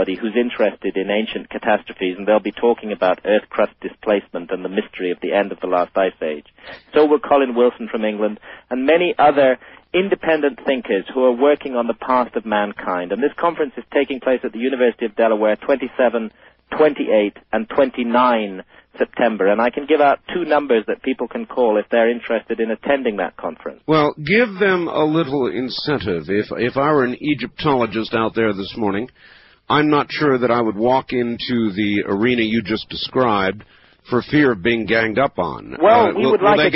anybody who's interested in ancient catastrophes, and they'll be talking about Earth crust displacement and the mystery of the end of the last ice age. So will Colin Wilson from England, and many other independent thinkers who are working on the past of mankind. And this conference is taking place at the University of Delaware, 27, 28, and 29 September, and I can give out 2 numbers that people can call if they're interested in attending that conference. Well, give them a little incentive. If I were an Egyptologist out there this morning, I'm not sure that I would walk into the arena you just described for fear of being ganged up on. Well, we would like a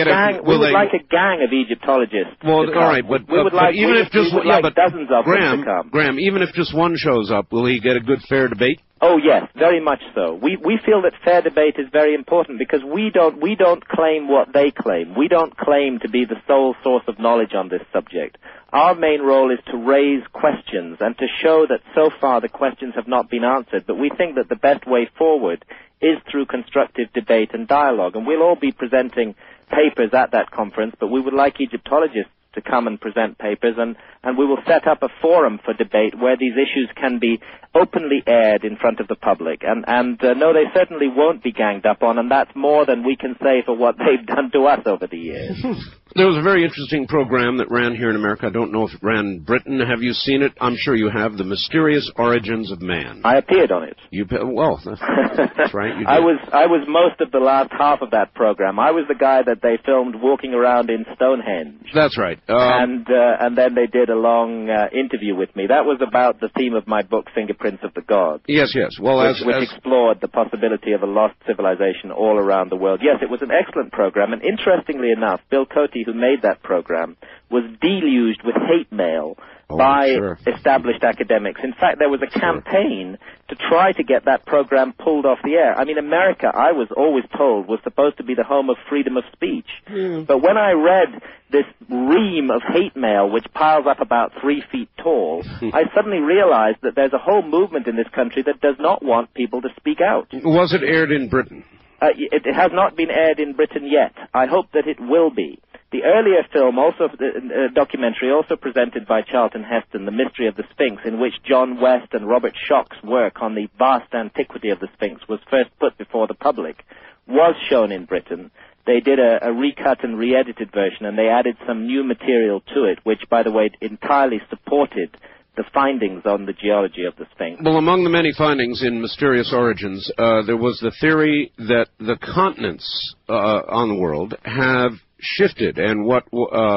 gang of Egyptologists. Well, all right, but even if just dozens of them to come. Graham, even if just one shows up, will he get a good fair debate? Oh yes, very much so. We feel that fair debate is very important because we don't claim what they claim. We don't claim to be the sole source of knowledge on this subject. Our main role is to raise questions and to show that so far the questions have not been answered, but we think that the best way forward is through constructive debate and dialogue. And we'll all be presenting papers at that conference, but we would like Egyptologists to come and present papers, and we will set up a forum for debate where these issues can be openly aired in front of the public. And no, they certainly won't be ganged up on, and that's more than we can say for what they've done to us over the years. There was a very interesting program that ran here in America. I don't know if it ran in Britain. Have you seen it? I'm sure you have. The Mysterious Origins of Man. I appeared on it. Well, that's right. You did. I was most of the last half of that program. I was the guy that they filmed walking around in Stonehenge. That's right. And then they did a long interview with me. That was about the theme of my book, Fingerprints of the Gods. Yes. Well, which explored the possibility of a lost civilization all around the world. Yes, it was an excellent program, and interestingly enough, Bill Coty, who made that program, was deluged with hate mail by established academics. In fact, there was a campaign to try to get that program pulled off the air. I mean, America, I was always told, was supposed to be the home of freedom of speech. But when I read this ream of hate mail, which piles up about 3 feet tall, I suddenly realized that there's a whole movement in this country that does not want people to speak out. Was it aired in Britain? It has not been aired in Britain yet. I hope that it will be. The earlier film, also documentary, also presented by Charlton Heston, The Mystery of the Sphinx, in which John West and Robert Schoch's work on the vast antiquity of the Sphinx was first put before the public, was shown in Britain. They did a recut and re-edited version, and they added some new material to it, which, by the way, entirely supported the findings on the geology of the Sphinx. Well, among the many findings in Mysterious Origins, there was the theory that the continents on the world have shifted, and what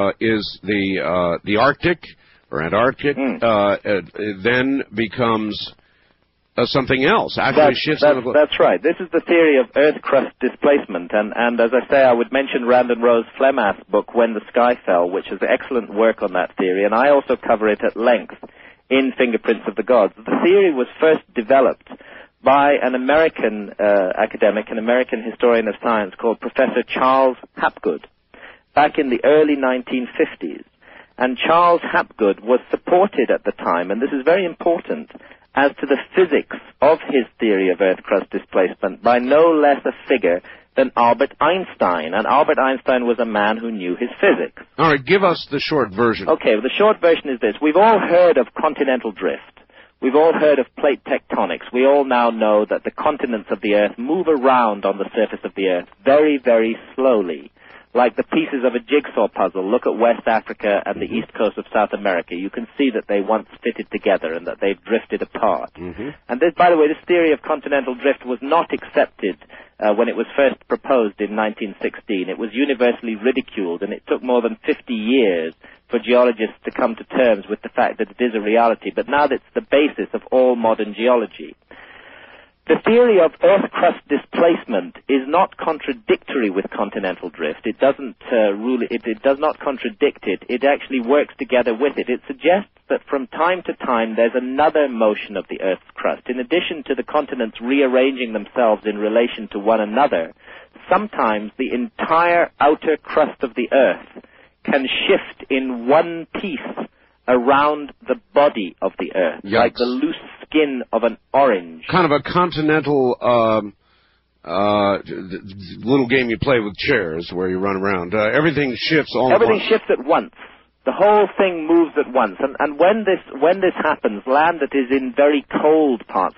is the Arctic or Antarctic then becomes something else. That's right. This is the theory of Earth crust displacement, and as I say, I would mention Randon Rose Flemath's book, When the Sky Fell, which is excellent work on that theory, and I also cover it at length in Fingerprints of the Gods. The theory was first developed by an American academic, an American historian of science called Professor Charles Hapgood, back in the early 1950s. And Charles Hapgood was supported at the time, and this is very important, as to the physics of his theory of Earth crust displacement by no less a figure than Albert Einstein. And Albert Einstein was a man who knew his physics. All right, give us the short version. Okay, well, the short version is this. We've all heard of continental drift. We've all heard of plate tectonics. We all now know that the continents of the Earth move around on the surface of the Earth very, very slowly, like the pieces of a jigsaw puzzle. Look at West Africa and the east coast of South America. You can see that they once fitted together and that they've drifted apart. And this, by the way, this theory of continental drift was not accepted when it was first proposed in 1916. It was universally ridiculed, and it took more than 50 years for geologists to come to terms with the fact that it is a reality. But now that's the basis of all modern geology. The theory of Earth crust displacement is not contradictory with continental drift. It doesn't it does not contradict it. It actually works together with it. It suggests that from time to time there's another motion of the Earth's crust. In addition to the continents rearranging themselves in relation to one another, sometimes the entire outer crust of the Earth can shift in one piece around the body of the Earth, like the loose skin of an orange. Kind of a continental little game you play with chairs where you run around. Everything shifts all at once. Everything shifts at once. The whole thing moves at once. And when this happens, land that is in very cold parts